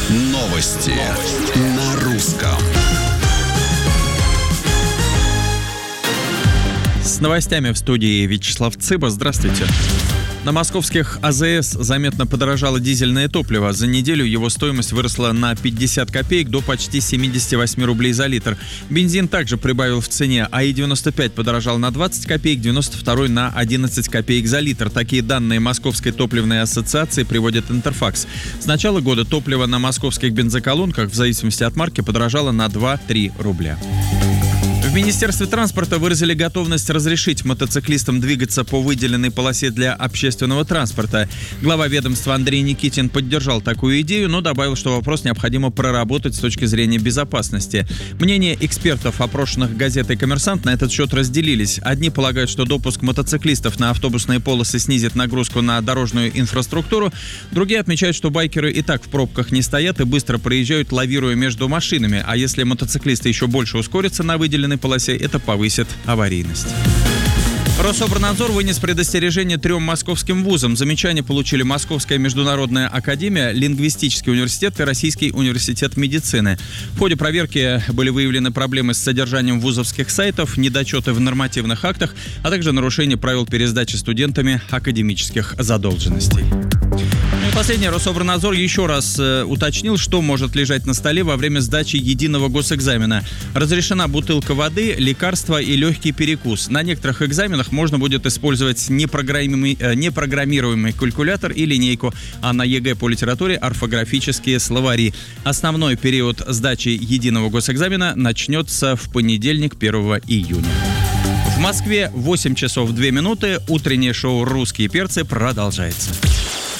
Новости на русском. С новостями в студии Вячеслав Цыба. Здравствуйте. На московских АЗС заметно подорожало дизельное топливо. За неделю его стоимость выросла на 50 копеек до почти 78 рублей за литр. Бензин также прибавил в цене. АИ-95 подорожал на 20 копеек, 92-й на 11 копеек за литр. Такие данные Московской топливной ассоциации приводит Интерфакс. С начала года топливо на московских бензоколонках в зависимости от марки подорожало на 2-3 рубля. В Министерстве транспорта выразили готовность разрешить мотоциклистам двигаться по выделенной полосе для общественного транспорта. Глава ведомства Андрей Никитин поддержал такую идею, но добавил, что вопрос необходимо проработать с точки зрения безопасности. Мнения экспертов, опрошенных газетой «Коммерсант», на этот счет разделились. Одни полагают, что допуск мотоциклистов на автобусные полосы снизит нагрузку на дорожную инфраструктуру. Другие отмечают, что байкеры и так в пробках не стоят и быстро проезжают, лавируя между машинами. А если мотоциклисты еще больше ускорятся на выделенной полосе, это повысит аварийность. Рособорнадзор вынес предостережение 3 московским вузам. Замечания получили Московская международная академия, Лингвистический университет и Российский университет медицины. В ходе проверки были выявлены проблемы с содержанием вузовских сайтов, недочеты в нормативных актах, а также нарушение правил пересдачи студентами академических задолженностей. И последнее. Рособорнадзор еще раз уточнил, что может лежать на столе во время сдачи единого госэкзамена. Разрешена бутылка воды, лекарства и легкий перекус. На некоторых экзаменах можно будет использовать непрограммируемый калькулятор и линейку, а на ЕГЭ по литературе орфографические словари. Основной период сдачи единого госэкзамена начнется в понедельник, 1 июня. В Москве 8 часов 2 минуты. Утреннее шоу «Русские перцы» продолжается.